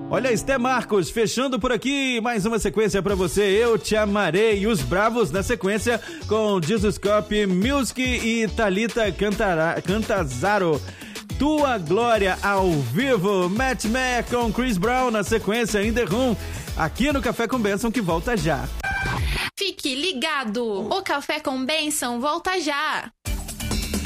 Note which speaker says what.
Speaker 1: Olha, Esté Marcos, fechando por aqui, mais uma sequência pra você, Eu Te Amarei, e os Bravos na sequência com Jesus Cop Music e Thalita Cantazaro, Tua Glória ao vivo, Matt Mac com Chris Brown na sequência, In The Room, aqui no Café com Bênção, que volta já.
Speaker 2: Fique ligado, o Café com Bênção volta já.